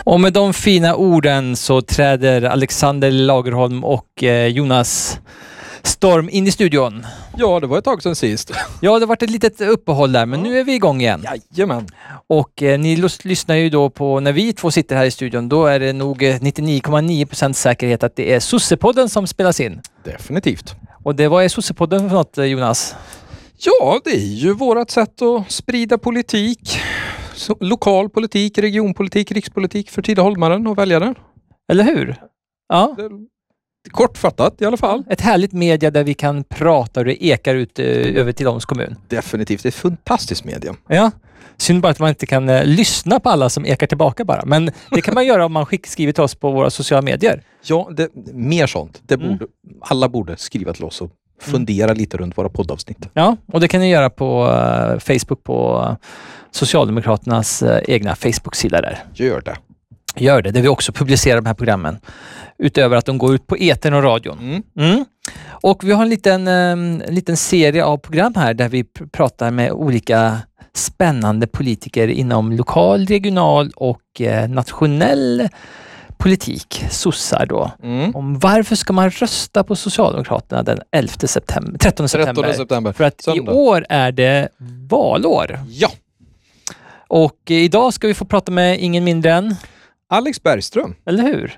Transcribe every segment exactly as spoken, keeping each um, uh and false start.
Och med de fina orden så träder Alexander Lagerholm och eh, Jonas Storm in i studion. Ja, det var ett tag sedan sist. Ja, det har varit ett litet uppehåll där, men nu är vi igång igen. Jajamän. Och eh, ni lys- lyssnar ju då på, när vi två sitter här i studion, då är det nog eh, nittionio komma nio procent säkerhet att det är Sossepodden som spelas in. Definitivt. Och det, vad är Sossepodden för något, eh, Jonas? Ja, det är ju vårt sätt att sprida politik. Så, lokal politik, regionpolitik, rikspolitik för Tidaholmaren och väljaren. Eller hur? Ja. Det, kortfattat i alla fall. Ett härligt media där vi kan prata och det ekar ut eh, över Tidaholms kommun. Definitivt. Det är ett fantastiskt medium. Ja. Synd bara att man inte kan eh, lyssna på alla som ekar tillbaka bara. Men det kan man göra om man skick, skriver till oss på våra sociala medier. Ja, det, mer sånt. Det Mm. borde, alla borde skriva till oss och fundera mm. lite runt våra poddavsnitt. Ja, och det kan ni göra på uh, Facebook på uh, Socialdemokraternas uh, egna Facebook-sida där. Gör det. Gör det, där vi också publicerar de här programmen. Utöver att de går ut på etern och radion. Mm. Mm. Och vi har en liten, um, en liten serie av program här där vi pr- pratar med olika spännande politiker inom lokal, regional och uh, nationell politik, sossar då. Mm. Om varför ska man rösta på Socialdemokraterna den elfte september, trettonde september? trettonde september. För att Söndag. i år är det valår. Ja. Och eh, idag ska vi få prata med ingen mindre än... Alex Bergström. Eller hur?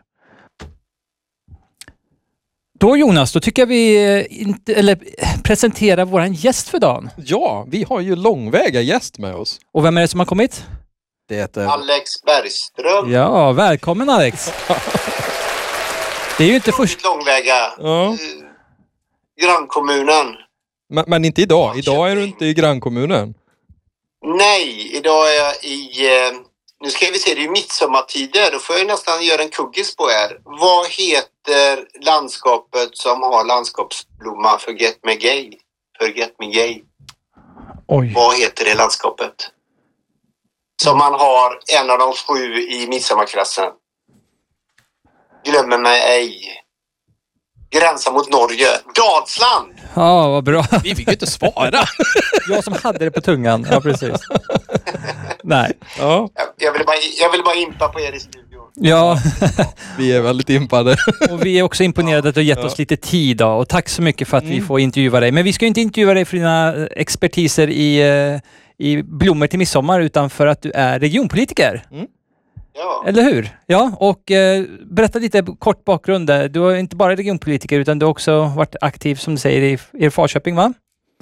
Då Jonas, då tycker jag vi eh, inte, eller, presenterar våran gäst för dagen. Ja, vi har ju långväga gäst med oss. Och vem är det som har kommit? Det heter... Alex Bergström. Ja, välkommen Alex. Det är ju inte först... Långväga. Ja. Eh, grannkommunen. Men, men inte idag. Idag är du inte i grannkommunen. Nej, idag är jag i... Eh, nu ska vi se, det är ju midsommartider. Då får jag nästan göra en kuggis på er. Vad heter landskapet som har landskapsblomma Forget Me Gay? Forget Me Gay. Oj. Vad heter det landskapet? Som man har en av de sju i midsommarkrassen. Glömmer mig ej. Gränsa mot Norge. Dalsland! Ja, vad bra. Vi fick ju inte svara. Jag som hade det på tungan. Ja, precis. Nej. Ja, Jag, jag, vill bara, jag vill bara impa på er i studion. Ja, vi är väldigt impade. och vi är också imponerade att du har gett oss lite tid då. Och tack så mycket för att vi får intervjua dig. Men vi ska ju inte intervjua dig för dina expertiser i, eh, i blommor till midsommar utan för att du är regionpolitiker. Mm. Ja. Eller hur? Ja, och eh, berätta lite kort bakgrund där. Du är inte bara regionpolitiker utan du har också varit aktiv som du säger i, i Falköping, va?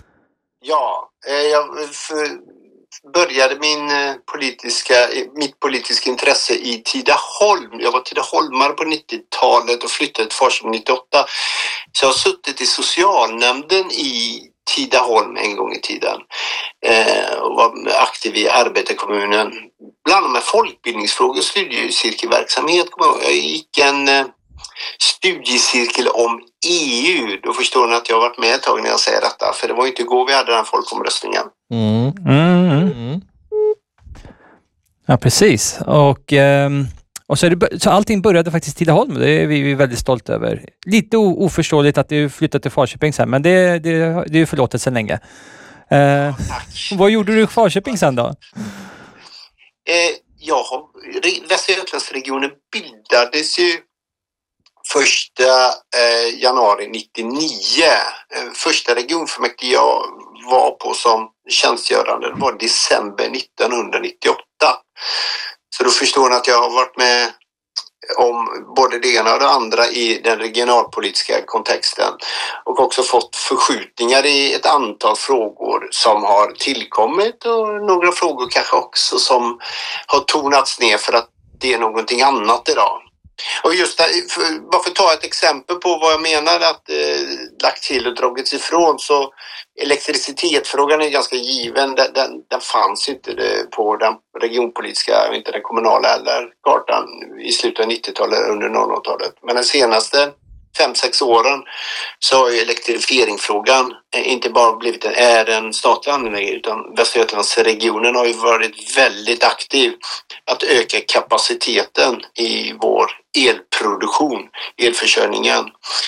Ja, eh, jag f- började min eh, politiska, mitt politiska intresse i Tidaholm. Jag var tidaholmare på nittiotalet och flyttade till Falköping nittioåtta. Så jag har suttit i socialnämnden i Tidaholm en gång i tiden eh, och var aktiv i arbetarkommunen. Bland annat med folkbildningsfrågor, studiecirkelverksamhet. Jag gick en eh, studiecirkel om E U. Då förstår ni att jag har varit med ett tag när jag säger detta. För det var ju inte igår vi hade den folkomröstningen. Mm. Mm. Mm. Ja, precis. Och, ehm, och så, är det, så allting började faktiskt i Tidaholm. Det är vi, vi är väldigt stolta över. Lite o, oförståeligt att du flyttade till Falköping sen, men det, det, det är ju förlåtet sedan länge. Eh, Tack. vad gjorde du i Falköping sen då? Eh, jag har, Västra Götalandsregionen bildades ju första eh, januari nittionio. Eh, första regionfullmäktige jag var på som tjänstgörande var december nittonhundranittioåtta. Så då förstår ni att jag har varit med om både det ena och det andra i den regionalpolitiska kontexten och också fått förskjutningar i ett antal frågor som har tillkommit och några frågor kanske också som har tonats ner för att det är någonting annat idag. Och just där, för, bara för att ta ett exempel på vad jag menar att eh, lagt till och dragits ifrån, så elektricitetsfrågan är ganska given. Den, den, den fanns inte det på den regionpolitiska, inte den kommunala eller kartan i slutet av nittiotalet under noll noll-talet. Men den senaste fem sex åren så har ju elektrifieringsfrågan inte bara blivit en, är en statlig angelägenhet, utan Västra Götalandsregionen har ju varit väldigt aktiv att öka kapaciteten i vår elproduktion, elförsörjningen.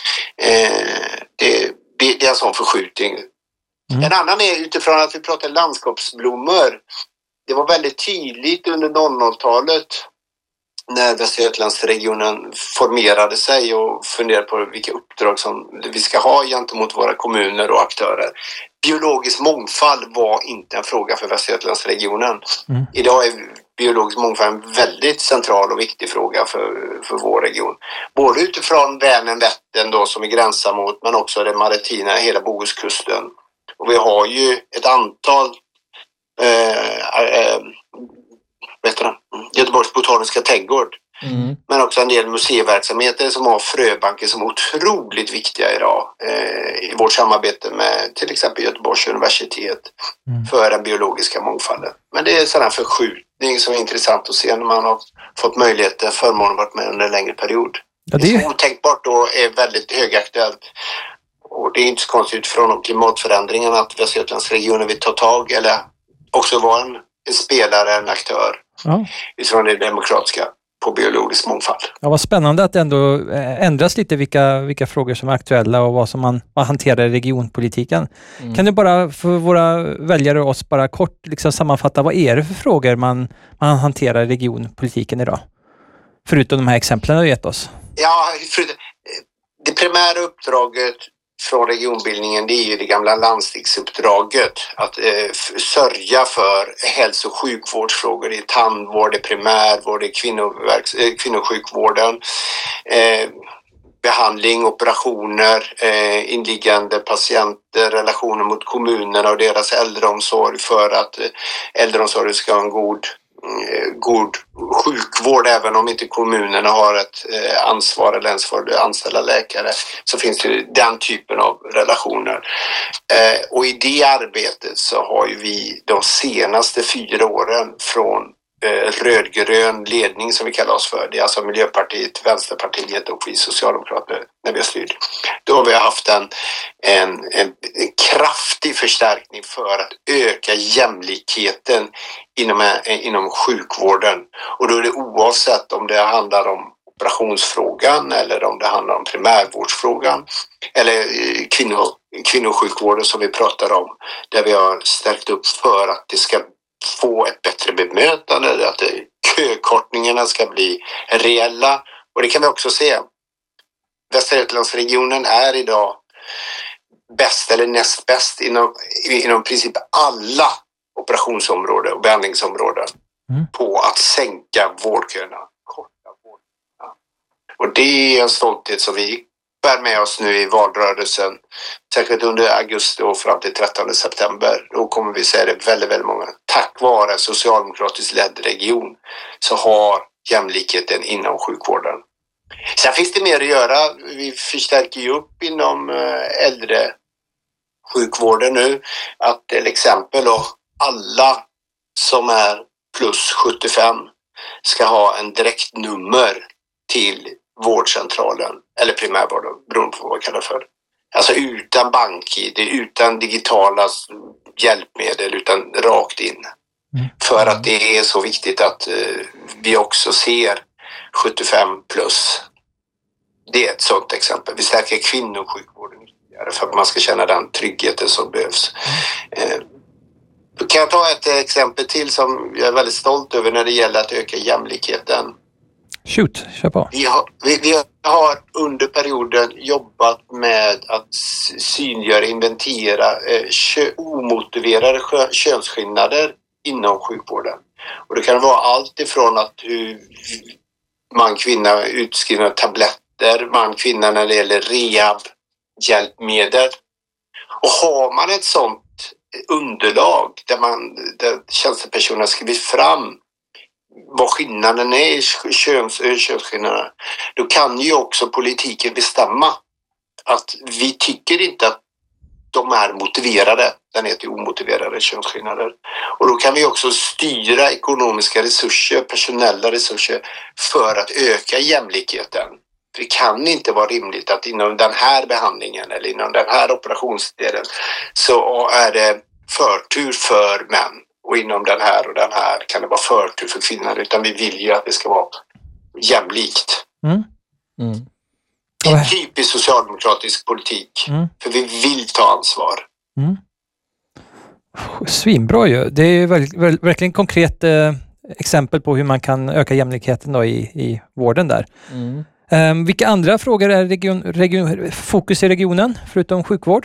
Eh, det, det är en sån förskjutning. Mm. En annan är utifrån att vi pratar landskapsblommor. Det var väldigt tydligt under noll noll-talet när Västra Götalandsregionen formerade sig och funderade på vilka uppdrag som vi ska ha gentemot våra kommuner och aktörer. Biologisk mångfald var inte en fråga för Västra Götalandsregionen. Mm. Idag är biologisk mångfald en väldigt central och viktig fråga för, för vår region. Både utifrån Vänern, Vättern då, som är gränsar mot, men också det maritima, hela Bohuskusten. Och vi har ju ett antal eh, eh, vet du, Göteborgs botaniska trädgård. Mm. Men också en del museiverksamheter som har fröbanker som är otroligt viktiga idag eh, i vårt samarbete med till exempel Göteborgs universitet mm. för den biologiska mångfalden. Men det är en sån här förskjutning som är intressant att se när man har fått möjligheten, förmånen varit med under en längre period. Ja, det är otänkbart då är väldigt högaktuellt. Och det är inte så konstigt utifrån klimatförändringarna att Västra Götalandsregionen vill ta tag eller också vara en, en spelare, en aktör ja. utifrån det demokratiska på biologisk mångfald. Ja, vad spännande att det ändå ändras lite vilka, vilka frågor som är aktuella och vad som man, man hanterar i regionpolitiken. Mm. Kan du bara för våra väljare och oss bara kort liksom sammanfatta vad är det för frågor man, man hanterar i regionpolitiken idag? Förutom de här exemplen du har gett oss. Ja, för det primära uppdraget från regionbildningen, det är ju det gamla landstingsuppdraget att eh, sörja för hälso- och sjukvårdsfrågor i tandvård, i primärvård, i kvinnoverks- eh, kvinnosjukvården, eh, behandling, operationer, eh, inliggande patienter, relationer mot kommunerna och deras äldreomsorg för att eh, äldreomsorgen ska ha en god god sjukvård. Även om inte kommunerna har ett ansvar eller ens för att anställa läkare, så finns det den typen av relationer. Och i det arbetet så har ju vi de senaste fyra åren från rödgrön ledning, som vi kallar oss för, det är alltså Miljöpartiet, Vänsterpartiet och vi Socialdemokrater när vi har styrt. Då har vi haft en, en, en, en kraftig förstärkning för att öka jämlikheten inom, inom sjukvården. Och då är det oavsett om det handlar om operationsfrågan eller om det handlar om primärvårdsfrågan eller kvinno, kvinnosjukvården som vi pratar om, där vi har stärkt upp för att det ska få ett bättre bemötande, att kökortningarna ska bli reella. Och det kan vi också se. Västra Götalandsregionen är idag bäst eller näst bäst inom, inom princip alla operationsområden och behandlingsområden mm. på att sänka vårdköerna. Korta vårdköerna. Och det är en stolthet som vi bär med oss nu i valrörelsen, särskilt under augusti och fram till trettonde september. Då kommer vi säga det väldigt, väldigt många. Tack vare socialdemokratiskt ledd region så har jämlikheten inom sjukvården. Sen finns det mer att göra. Vi förstärker ju upp inom äldre sjukvården nu. Att till exempel då alla som är plus sjuttiofem ska ha en direktnummer till vårdcentralen eller primärvården, beroende på vad man kallar för. Alltså utan bank-id, utan digitala hjälpmedel, utan rakt in. Mm. För att det är så viktigt att uh, vi också ser sjuttiofem plus. Det är ett sådant exempel. Vi stärker kvinnosjukvården ytterligare för att man ska känna den tryggheten som behövs. Mm. Uh, då kan jag ta ett exempel till som jag är väldigt stolt över när det gäller att öka jämlikheten. Shoot, kör på. Vi har, vi, vi har under perioden jobbat med att synliggöra, inventera eh, kö, omotiverade kö, könsskillnader inom sjukvården. Och det kan vara allt ifrån att hur man kvinna utskrivna tabletter, man kvinna när det gäller rehab-hjälpmedel. Och har man ett sånt underlag där, man, där tjänstepersonerna skrivit fram vad skillnaden är i köns, könsskillnaderna, då kan ju också politiken bestämma att vi tycker inte att de är motiverade. Den heter omotiverade könsskillnader. Och då kan vi också styra ekonomiska resurser, personella resurser för att öka jämlikheten. Det kan inte vara rimligt att inom den här behandlingen eller inom den här operationsdelen så är det förtur för män. Och inom den här och den här kan det vara förtur för kvinnor. Utan vi vill ju att det ska vara jämlikt. Mm. Mm. Det är typisk socialdemokratisk politik. Mm. För vi vill ta ansvar. Mm. Svinbra ju. Det är väldigt, väldigt, verkligen konkret eh, exempel på hur man kan öka jämlikheten då i, i vården där. Mm. Um, vilka andra frågor är region, region, fokus i regionen förutom sjukvård?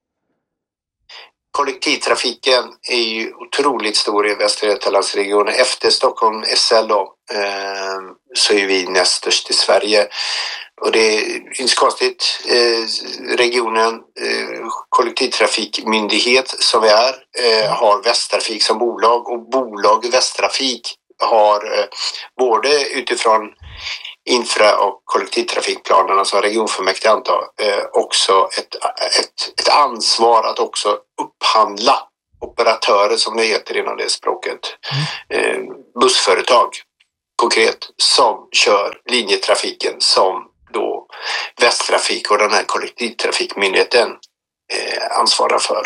Kollektivtrafiken är ju otroligt stor i Västra Götalandsregionen. Efter Stockholm S L då, eh, så är vi näst störst i Sverige. Och det är inte konstigt. Eh, regionen, eh, kollektivtrafikmyndighet som vi är, eh, har Västtrafik som bolag. Och bolag Västtrafik har eh, både utifrån infra- och kollektivtrafikplanerna som regionfullmäktige antar eh, också ett, ett, ett ansvar att också upphandla operatörer som det heter inom det språket. Eh, bussföretag konkret som kör linjetrafiken som då Västtrafik och den här kollektivtrafikmyndigheten eh, ansvarar för.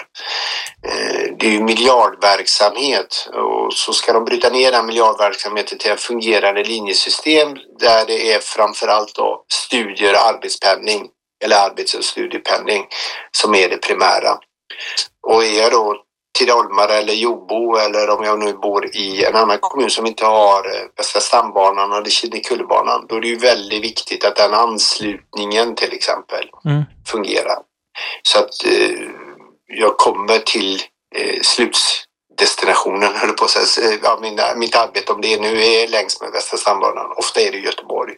Eh, det är ju miljardverksamhet och så ska de bryta ner den miljardverksamheten till en fungerande linjesystem där det är framförallt då studier och arbetspendling eller arbets- och studiependling som är det primära. Och är jag då Tidaholmare eller Jordbo eller om jag nu bor i en annan kommun som inte har Västra stambanan eller Kinnekullbanan, då är det ju väldigt viktigt att den anslutningen till exempel mm. fungerar. Så att eh, jag kommer till eh, slutdestinationen, höll på att säga. Ja, min, mitt arbete om det nu är längs med Västra stambanan. Ofta är det Göteborg.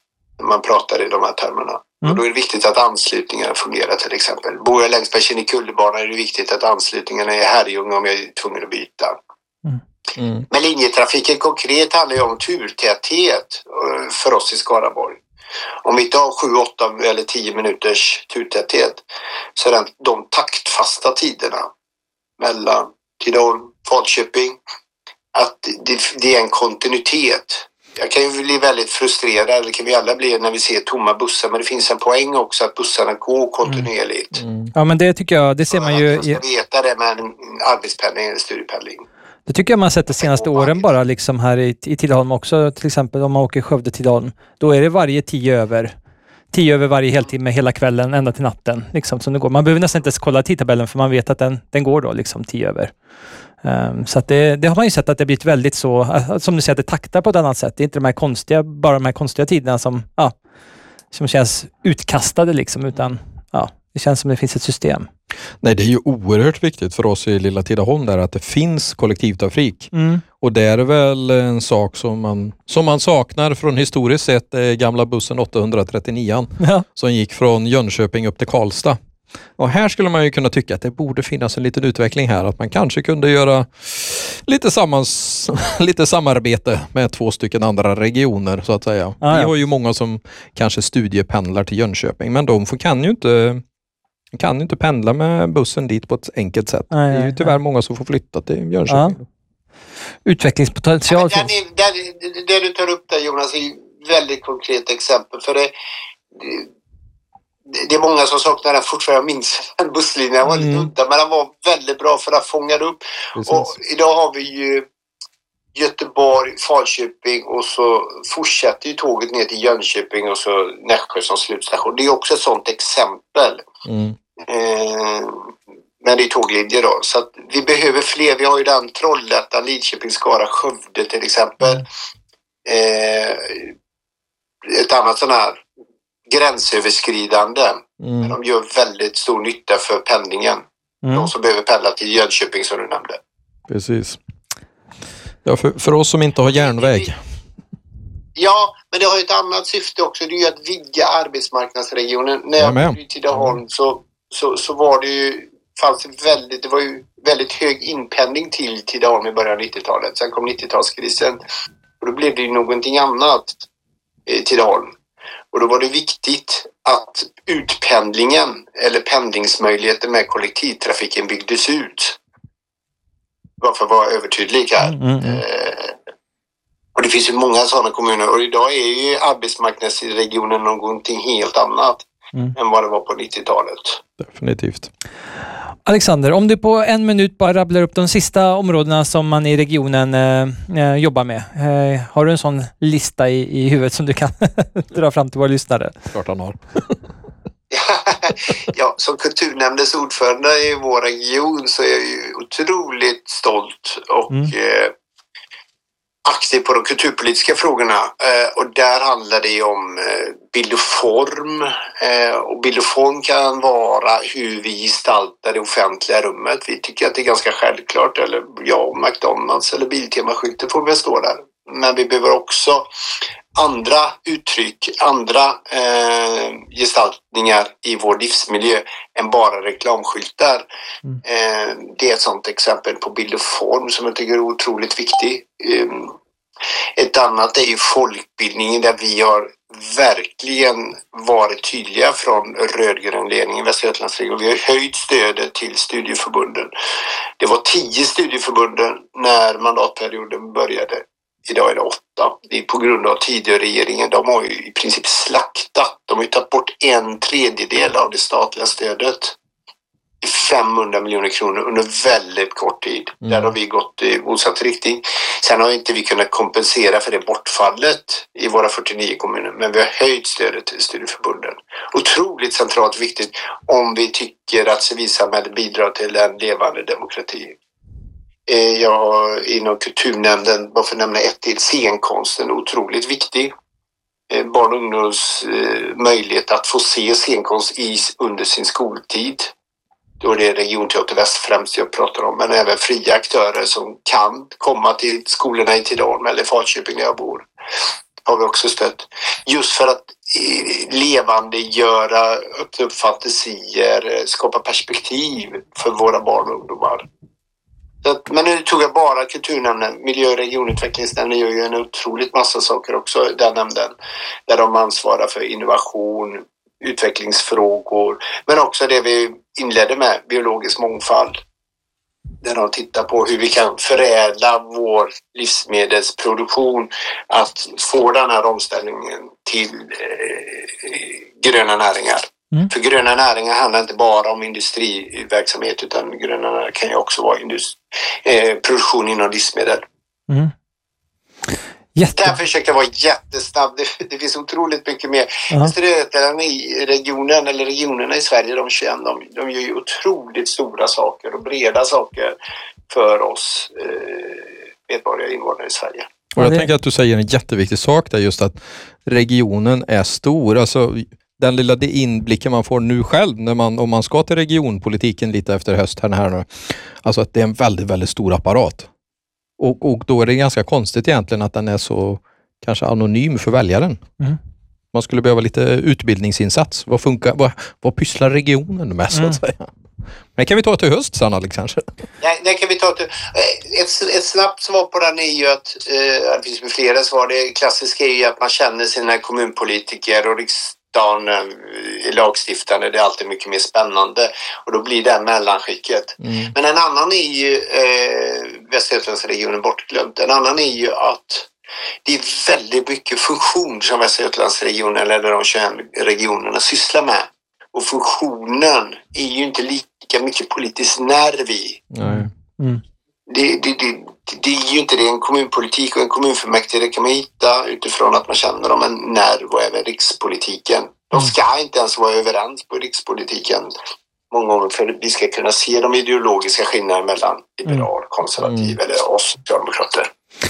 Man pratar i de här termerna. Mm. Och då är det viktigt att anslutningarna fungerar till exempel. Bor jag längs med Kinnekullbanan är det viktigt att anslutningarna är Herrljunga om jag är tvungen att byta. Mm. Mm. Men linjetrafiken konkret handlar ju om turtäthet för oss i Skaraborg. Om vi inte har sju, åtta eller tio minuters turtäthet så är det de taktfasta tiderna mellan Tidaholm och Falköping att det, det är en kontinuitet. Jag kan ju bli väldigt frustrerad, eller kan vi alla bli när vi ser tomma bussar, men det finns en poäng också att bussarna går kontinuerligt. Mm. Mm. Ja, men det tycker jag, det ser man ju... Man ska veta det med en arbetspendling eller studiependling. Det tycker jag man sett de senaste åren bara liksom här i, i Tidaholm också, till exempel om man åker Skövde Tidaholm, då är det varje tio över. Tio över varje heltimme hela kvällen ända till natten. Liksom, som det går. Man behöver nästan inte ens kolla tidtabellen för man vet att den, den går då liksom tio över. Um, så att det, det har man ju sett att det blivit väldigt så, som du säger, att det taktar på ett annat sätt. Det är inte de här konstiga, bara de här konstiga tiderna som, ja, som känns utkastade liksom, utan ja, det känns som det finns ett system. Nej, det är ju oerhört viktigt för oss i lilla Tidaholm där att det finns kollektivtrafik. Mm. Och det är väl en sak som man, som man saknar från historiskt sett, eh, gamla bussen åttahundratrettionio ja. Som gick från Jönköping upp till Karlstad. Och här skulle man ju kunna tycka att det borde finnas en liten utveckling här, att man kanske kunde göra lite, sammans, lite samarbete med två stycken andra regioner så att säga. Ah, ja. Vi har ju många som kanske studiependlar till Jönköping, men de får, kan ju inte kan ju inte pendla med bussen dit på ett enkelt sätt. Nej, det är ju tyvärr nej. många som får flytta till Jönköping. Ja. Utvecklingspotential ja, finns. Det, det, det du tar upp där, Jonas, är ett väldigt konkret exempel. För det, det, det är många som saknar den fortfarande. Jag minns en busslinje, den var lite mm. udda, men den var väldigt bra för att fånga upp. Precis. Och idag har vi ju Göteborg, Falköping och så fortsätter ju tåget ner till Jönköping och så Nässjö som slutstation. Det är också ett sånt exempel. Mm. Eh, men det är tåglinjer då. Så att vi behöver fler. Vi har ju den Trollhättan, Lidköping, Skara, Skövde till exempel. Mm. Eh, ett annat sån här gränsöverskridande. Mm. Men de gör väldigt stor nytta för pendlingen. Mm. De som behöver pendla till Jönköping som du nämnde. Precis. Ja, för, för oss som inte har järnväg. Ja, men det har ju ett annat syfte också. Det är ju att vidga arbetsmarknadsregionen. När jag var i Tidaholm så, så, så var det ju, fanns det, väldigt, det var ju väldigt hög inpendling till Tidaholm i början av nittiotalet. Sen kom nittiotalskrisen och då blev det ju någonting annat i Tidaholm. Och då var det viktigt att utpendlingen eller pendlingsmöjligheten med kollektivtrafiken byggdes ut. Varför vara övertydlig här. Mm, mm. Eh, och det finns ju många sådana kommuner och idag är ju arbetsmarknadsregionen någonting helt annat mm. än vad det var på nittiotalet. Definitivt. Alexander, om du på en minut bara rabblar upp de sista områdena som man i regionen eh, jobbar med. Eh, har du en sån lista i, i huvudet som du kan dra fram till våra lyssnare? Klart han har. Ja, som kulturnämndens ordförande i vår region så är jag ju otroligt stolt och mm. eh, aktiv på de kulturpolitiska frågorna och där handlar det om bild och form och bild och form kan vara hur vi gestaltar det offentliga rummet. Vi tycker att det är ganska självklart, eller ja, McDonalds eller Biltema-skylten får väl stå där. Men vi behöver också andra uttryck, andra eh, gestaltningar i vår livsmiljö än bara reklamskyltar. Mm. Eh, det är ett sådant exempel på bild och form som jag tycker är otroligt viktig. Eh, ett annat är ju folkbildningen där vi har verkligen varit tydliga från rödgrön ledning i Västra Götalandsregionen. Vi har höjt stödet till studieförbunden. Det var tio studieförbunden när mandatperioden började. Idag är det åtta. Det är på grund av tidigare regeringen. De har ju i princip slaktat. De har ju tagit bort en tredjedel av det statliga stödet. femhundra miljoner kronor under väldigt kort tid. Mm. Där har vi gått i motsatt riktning. Sen har inte vi kunnat kompensera för det bortfallet i våra fyrtionio kommuner. Men vi har höjt stödet till studieförbunden. Otroligt centralt viktigt om vi tycker att civilsamhället bidrar till en levande demokrati. Jag inom kulturnämnden, bara för att nämna ett till, scenkonsten är otroligt viktig. Barn och ungdoms möjlighet att få se scenkonst i, under sin skoltid. Då är det Regionteater Väst främst jag pratar om, men även fria aktörer som kan komma till skolorna i Tidaholm eller Falköping där jag bor. Har vi också stött. Just för att levandegöra, öppna upp fantasier, skapa perspektiv för våra barn och ungdomar. Men nu tog jag bara kulturnämnden. Miljö- och regionutvecklingsnämnden gör ju en otroligt massa saker också, den nämnden. Där de ansvarar för innovation, utvecklingsfrågor. Men också det vi inledde med, biologisk mångfald. Där de tittar på hur vi kan förädla vår livsmedelsproduktion. Att få den här omställningen till eh, gröna näringar. Mm. För gröna näringar handlar inte bara om industriverksamhet utan gröna näringar kan ju också vara industri, eh, produktion inom livsmedel. Mm. Jätte... Där försökte jag vara jättesnabb. Det, det finns otroligt mycket mer. Uh-huh. I regionen eller regionerna i Sverige, de tjugoett, de, de gör ju otroligt stora saker och breda saker för oss eh, medborgare invånare i Sverige. Och jag tänker att du säger en jätteviktig sak där, just att regionen är stor. Alltså den lilla inblicken man får nu själv när man, om man ska till regionpolitiken lite efter hösten här nu. Alltså att det är en väldigt, väldigt stor apparat. Och, och då är det ganska konstigt egentligen att den är så kanske anonym för väljaren. Mm. Man skulle behöva lite utbildningsinsats. Vad funkar, vad, vad pysslar regionen med så att mm. säga? Men kan vi ta till höst, Sanna Alexander? Nej, det kan vi ta till. Ett, ett snabbt svar på den är ju att eh, det finns flera svar. Det klassiska är ju att man känner sina kommunpolitiker och riksdagen är lagstiftande. Det är alltid mycket mer spännande och då blir det mellanskicket. Mm. Men en annan är ju eh, Västra Götalandsregionen bortglömt. En annan är ju att det är väldigt mycket funktion som Västra Götalandsregionen eller de tjugoett regionerna sysslar med. Och funktionen är ju inte lika mycket politisk nerv i. Mm. Mm. Det, det, det, det är ju inte det. En kommunpolitik och en kommunfullmäktige, det kan man hitta utifrån att man känner dem en nerv och även rikspolitiken. De ska inte ens vara överens på rikspolitiken många gånger för att vi ska kunna se de ideologiska skillnaderna mellan liberal, konservativ mm. eller oss socialdemokrater.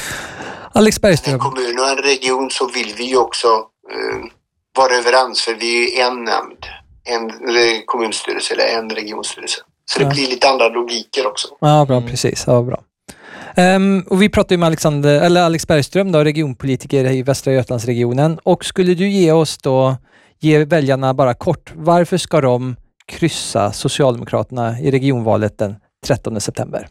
Alex Bergström. En kommun och en region så vill vi ju också uh, vara överens för vi är ju en nämnd. En kommunstyrelse eller en regionstyrelse. Så det ja. blir lite andra logiker också. Ja, bra, precis. Ja, bra. Um, och vi pratar ju med Alexander, eller Alex Bergström, då, regionpolitiker i Västra Götalandsregionen. Och skulle du ge oss då, ge väljarna bara kort, varför ska de kryssa Socialdemokraterna i regionvalet den trettonde september?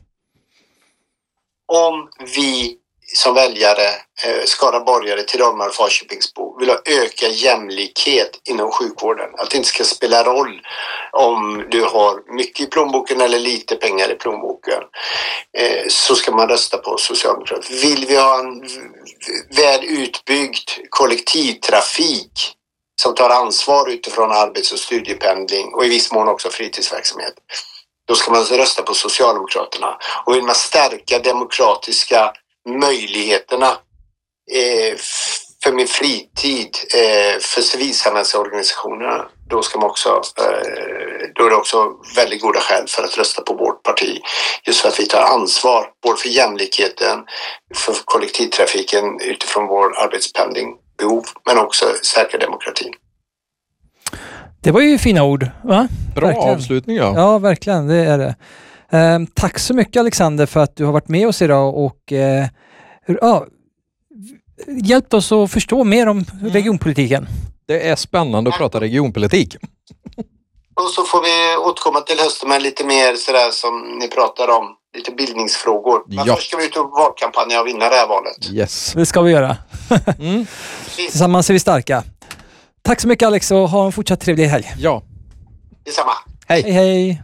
Om vi som väljare, eh, skaraborgare, Tidaholmare och Falköpingsbo vill ha ökad jämlikhet inom sjukvården. Att det inte ska spela roll om du har mycket i plånboken eller lite pengar i plånboken. Eh, så ska man rösta på Socialdemokraterna. Vill vi ha en väl utbyggd kollektivtrafik som tar ansvar utifrån arbets- och studiependling och i viss mån också fritidsverksamhet. Då ska man rösta på Socialdemokraterna. Och vill man stärka demokratiska möjligheterna eh, för min fritid, eh, för civilsamhällsorganisationerna, då ska man också, eh, då är det också väldigt goda skäl för att rösta på vårt parti. Just för att vi tar ansvar både för jämlikheten, för kollektivtrafiken utifrån vår arbetspendlingbehov, men också säkra demokratin. Det var ju fina ord, va? Bra Verkligen. avslutning, ja. Ja, verkligen, det är det. Eh, tack så mycket Alexander för att du har varit med oss idag och eh, ja, hjälpt oss att förstå mer om regionpolitiken. Det är spännande att prata regionpolitik. Och så får vi återkomma till hösten med lite mer sådär som ni pratar om, lite bildningsfrågor. Men ja. först ska vi ut och valkampanja och vinna det här valet. Yes. Det ska vi göra. Mm. Tillsammans är vi starka. Tack så mycket Alex och ha en fortsatt trevlig helg. Ja. Detsamma. Hej. Hej, hej.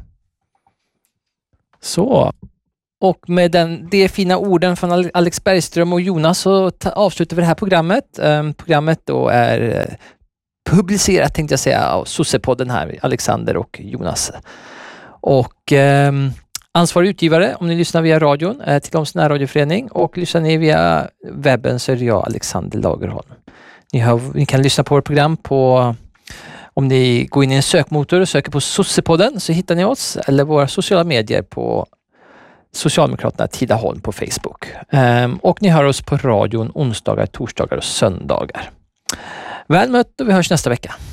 Så. Och med den, de fina orden från Alex Bergström och Jonas så ta, avslutar vi det här programmet. Um, programmet då är uh, publicerat tänkte jag säga av Sossepodden här, Alexander och Jonas. Och um, ansvarig utgivare om ni lyssnar via radion är till Tills närradioförening och lyssnar ni via webben så är det jag, Alexander Lagerholm. Ni, har, ni kan lyssna på vårt program på, om ni går in i en sökmotor och söker på Sossepodden så hittar ni oss eller våra sociala medier på Socialdemokraterna Tidaholm på Facebook. Um, och ni hör oss på radion onsdagar, torsdagar och söndagar. Väl mött och vi hörs nästa vecka.